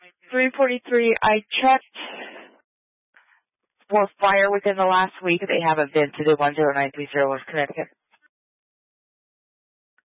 343, I checked for fire within the last week. They have a VIN to the 10930 West Connecticut.